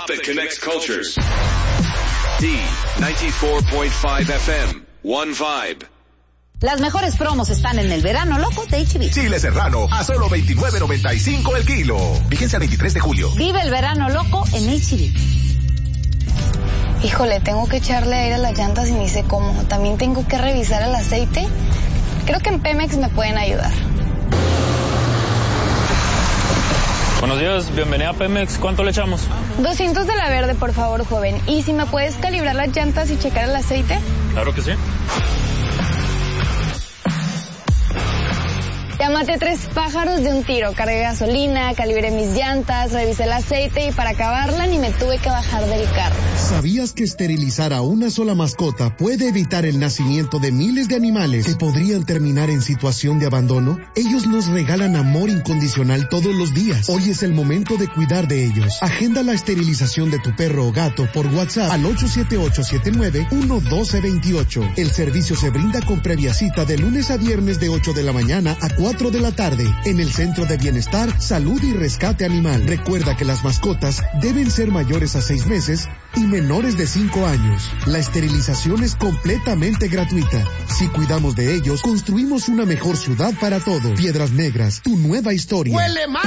Stop that connects cultures. D94.5 FM. One vibe. Las mejores promos están en el verano loco de HB. Chile serrano a solo $29.95 el kilo. Vigencia el 23 de julio. Vive el verano loco en HB. Híjole, tengo que echarle aire a las llantas y ni sé cómo. También tengo que revisar el aceite. Creo que en Pemex me pueden ayudar. Buenos días, bienvenida a Pemex. ¿Cuánto le echamos? 200 de la verde, por favor, joven. ¿Y si me puedes calibrar las llantas y checar el aceite? Claro que sí. Ya maté 3 pájaros de un tiro. Cargué gasolina, calibré mis llantas, revisé el aceite y para acabarla ni me tuve que bajar del carro. ¿Sabías que esterilizar a una sola mascota puede evitar el nacimiento de miles de animales que podrían terminar en situación de abandono? Ellos nos regalan amor incondicional todos los días. Hoy es el momento de cuidar de ellos. Agenda la esterilización de tu perro o gato por WhatsApp al 878-79-11228. El servicio se brinda con previa cita de lunes a viernes de 8 de la mañana a 4 de la tarde en el Centro de Bienestar, Salud y Rescate Animal. Recuerda que las mascotas deben ser mayores a 6 meses y menores de 5 años. La esterilización es completamente gratuita. Si cuidamos de ellos, construimos una mejor ciudad para todos. Piedras Negras, tu nueva historia. ¡Huele mal!